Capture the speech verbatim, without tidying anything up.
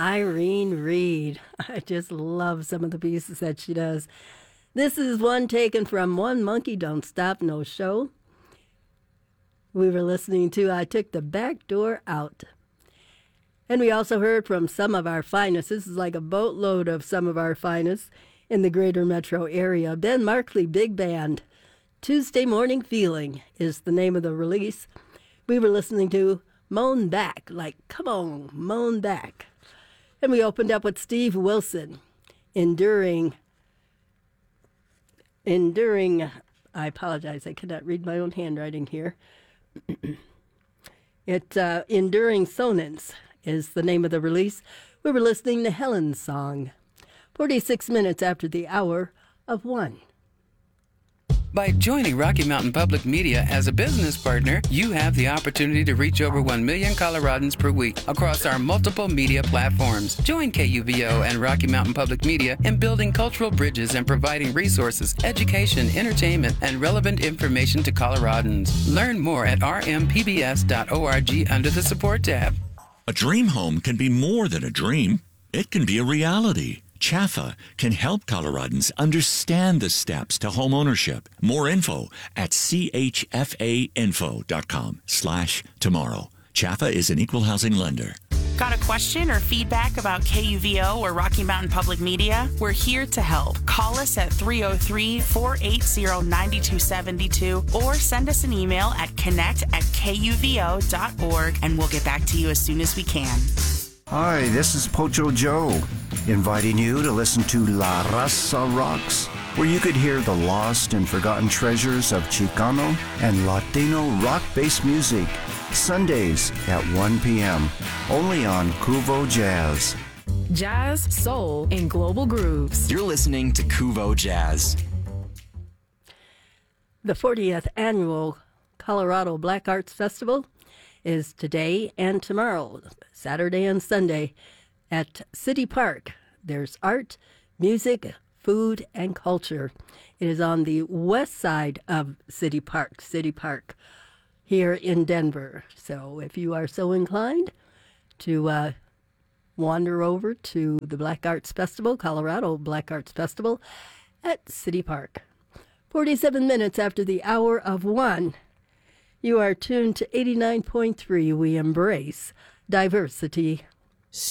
Irene Reed. I just love some of the pieces that she does. This is one taken from One Monkey Don't Stop No Show. We were listening to I Took the Back Door Out. And we also heard from some of our finest. This is like a boatload of some of our finest in the greater metro area. Ben Markley Big Band. Tuesday Morning Feeling is the name of the release. We were listening to Moan Back, like, come on, moan back. And we opened up with Steve Wilson, Enduring, Enduring, I apologize, I cannot read my own handwriting here. It uh, Enduring Sonance is the name of the release. We were listening to Helen's Song, forty-six minutes after the hour of one. By joining Rocky Mountain Public Media as a business partner, you have the opportunity to reach over one million Coloradans per week across our multiple media platforms. Join K U V O and Rocky Mountain Public Media in building cultural bridges and providing resources, education, entertainment, and relevant information to Coloradans. Learn more at r m p b s dot org under the Support tab. A dream home can be more than a dream. It can be a reality. Chaffa can help Coloradans understand the steps to home ownership. More info at c h f a info dot com slash tomorrow. Chaffa is an equal housing lender. Got a question or feedback about K U V O or Rocky Mountain Public Media? We're here to help. Call us at three oh three, four eight zero, nine two seven two or send us an email at connect at k u v o dot org and we'll get back to you as soon as we can. Hi, this is Pocho Joe, inviting you to listen to La Raza Rocks, where you could hear the lost and forgotten treasures of Chicano and Latino rock-based music, Sundays at one p.m., only on Kuvo Jazz. Jazz, soul, and global grooves. You're listening to Kuvo Jazz. The fortieth Annual Colorado Black Arts Festival is today and tomorrow, Saturday and Sunday, at City Park. There's art, music, food, and culture. It is on the west side of City Park, City Park, here in Denver. So if you are so inclined to uh, wander over to the Black Arts Festival, Colorado Black Arts Festival, at City Park. forty-seven minutes after the hour of one. You are tuned to eighty-nine point three. We embrace diversity.